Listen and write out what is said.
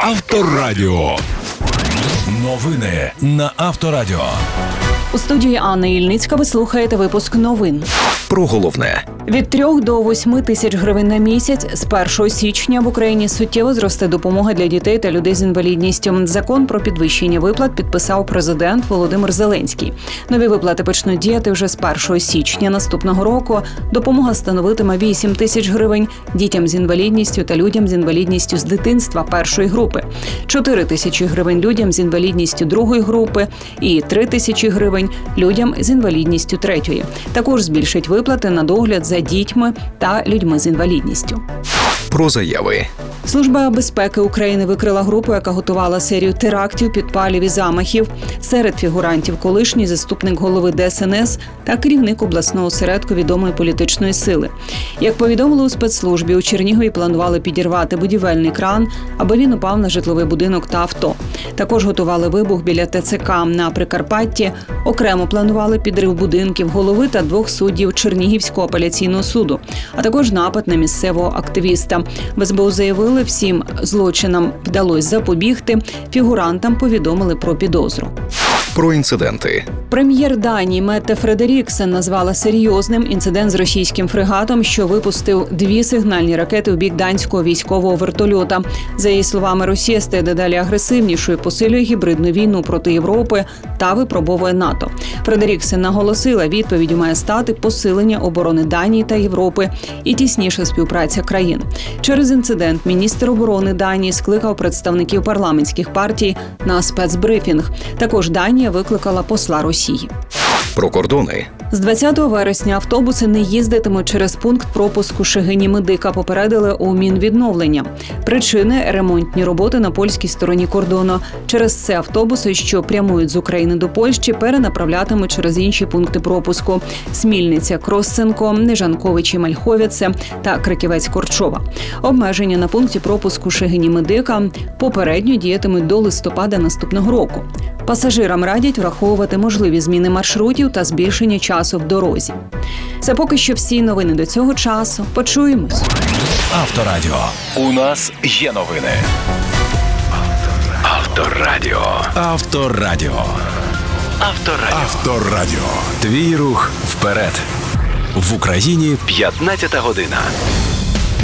Авторадіо. Новини на Авторадіо. У студії Анна Ільницька ви слухаєте випуск новин. Про головне. Від 3 до 8 тисяч гривень на місяць з 1 січня в Україні суттєво зросте допомога для дітей та людей з інвалідністю. Закон про підвищення виплат підписав президент Володимир Зеленський. Нові виплати почнуть діяти вже з 1 січня наступного року. Допомога становитиме 8 тисяч гривень дітям з інвалідністю та людям з інвалідністю з дитинства першої групи, 4 тисячі гривень людям з інвалідністю другої групи і 3 тисячі гривень людям з інвалідністю третьої. Також збільшить виплати на догляд за дітьми та людьми з інвалідністю. Про заяви. Служба безпеки України викрила групу, яка готувала серію терактів, підпалів і замахів. Серед фігурантів колишній заступник голови ДСНС та керівник обласного осередку відомої політичної сили. Як повідомили у спецслужбі, у Чернігові планували підірвати будівельний кран, аби він упав на житловий будинок та авто. Також готували вибух біля ТЦК на Прикарпатті. Окремо планували підрив будинків голови та 2 суддів Чернігівського апеляційного суду, а також напад на місцевого активіста. В СБУ заявили, всім злочинам вдалося запобігти. Фігурантам повідомили про підозру. Про інциденти. Прем'єр Данії Метте Фредеріксен назвала серйозним інцидент з російським фрегатом, що випустив 2 сигнальні ракети у бік данського військового вертольота. За її словами, Росія стає дедалі агресивнішою, посилює гібридну війну проти Європи та випробовує НАТО. Фредеріксен наголосила, відповіддю має стати посилення оборони Данії та Європи і тісніша співпраця країн. Через інцидент міністр оборони Данії скликав представників парламентських партій на спецбрифінг. Також Данія викликала посла Росії. Про кордони. З 20 вересня автобуси не їздитимуть через пункт пропуску Шегині-Медика, попередили у Мінвідновлення. Причини – ремонтні роботи на польській стороні кордону. Через це автобуси, що прямують з України до Польщі, перенаправлятимуть через інші пункти пропуску – Смільниця, Кросценко, Нежанковичі, Мальховіце та Криківець-Корчова. Обмеження на пункті пропуску Шегині-Медика попередньо діятимуть до листопада наступного року. Пасажирам радять враховувати можливі зміни маршрутів та збільшення часу в дорозі. Це поки що всі новини до цього часу. Почуємось. Авторадіо. У нас є новини. Авторадіо. Авторадіо. Авторадіо. Авторадіо. Твій рух вперед. В Україні 15 година.